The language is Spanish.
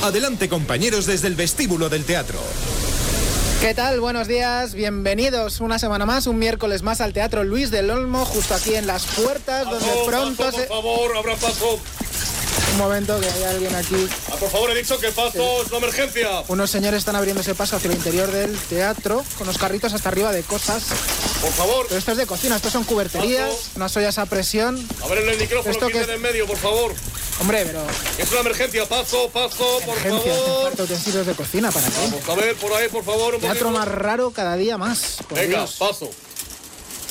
Adelante, compañeros, desde el vestíbulo del teatro. ¿Qué tal? Buenos días, bienvenidos una semana más, un miércoles más al Teatro Luis del Olmo, justo aquí en las puertas, donde pronto paso, por favor, abra paso. Un momento, que hay alguien aquí. Por favor, he dicho que paso, es una emergencia. Unos señores están abriéndose paso hacia el interior del teatro, con los carritos hasta arriba de cosas. Por favor. Pero esto es de cocina, esto son cuberterías, unas ollas a presión. A ver el micrófono, ¿Esto que en medio, por favor. Hombre, pero... Es una emergencia, paso, por favor. ¿Cuántos utensilios de cocina para qué? Vamos a ver, por ahí, por favor. Teatro más raro cada día más. Venga, Dios. Paso.